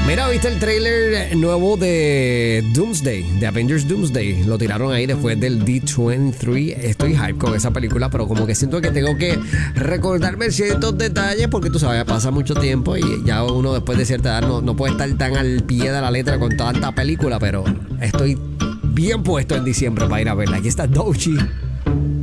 Mira, ¿viste el trailer nuevo de Doomsday, de Avengers Doomsday? Lo tiraron ahí después del D23. Estoy hype con esa película, pero como que siento que tengo que recordarme ciertos detalles porque tú sabes, pasa mucho tiempo y ya uno después de cierta edad no puede estar tan al pie de la letra con tanta película, pero estoy bien puesto en diciembre para ir a verla. Aquí está Doechii.